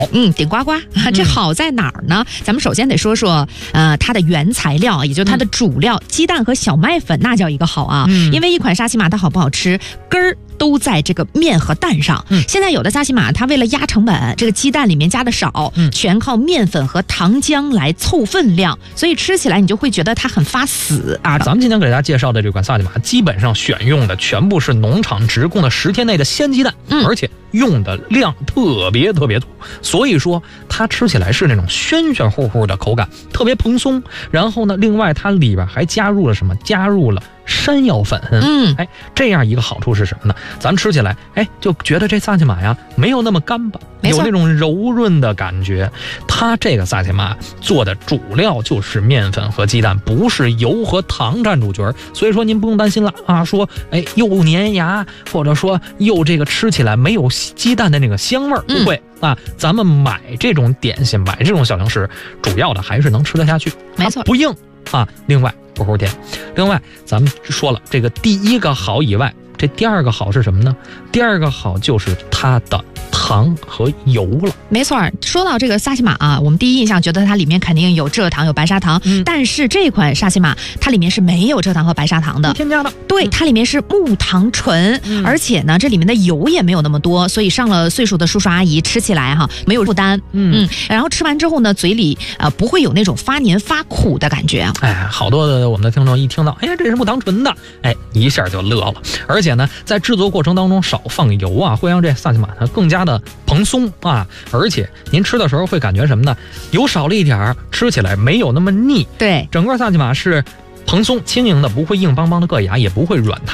顶呱呱。这好在哪儿呢？咱们首先得说说它的原材料，也就是它的主料，鸡蛋和小麦粉，那叫一个好啊。因为一款沙琪玛它好不好吃，根儿都在这个面和蛋上。现在有的沙琪玛它为了压成本，这个鸡蛋里面加的少，全靠面粉和糖浆来凑分量，所以吃起来你就会觉得它很发死啊。 咱们今天给大家介绍的这款萨琪玛，基本上选用的全部是农场直供的10天内的鲜鸡蛋，而且用的量特别多，所以说它吃起来是那种暄乎乎的口感，特别蓬松。然后呢，另外它里边还加入了什么？加入了山药粉。这样一个好处是什么呢？咱们吃起来，就觉得这萨琪玛呀没有那么干巴，有那种柔润的感觉。它这个萨琪玛做的主料就是面粉和鸡蛋，不是油和糖占主角，所以说您不用担心了啊，说又粘牙，或者说又这个吃起来没有鸡蛋的那个香味儿，不会啊。咱们买这种点心，买这种小零食，主要的还是能吃得下去， 没错， 不硬啊。另外不齁甜。另外咱们说了，这个第一个好以外，这第二个好是什么呢？第二个好就是它的糖和油了。 没错，说到这个沙琪玛啊，我们第一印象觉得它里面肯定有蔗糖有白砂糖，但是这款沙琪玛它里面是没有蔗糖和白砂糖的， 添加的。 对，它里面是木糖醇，而且呢这里面的油也没有那么多，所以上了岁数的叔叔阿姨吃起来没有负担。然后吃完之后呢，嘴里不会有那种发黏发苦的感觉。 好多的我们的听众一听到这是木糖醇的，一下就乐了。而且呢在制作过程当中少放油啊，会让这萨琪玛呢更加的蓬松啊，而且您吃的时候会感觉什么呢？油少了一点，吃起来没有那么腻。 对， 整个萨琪玛是蓬松轻盈的，不会硬邦邦的硌牙，也不会软塌。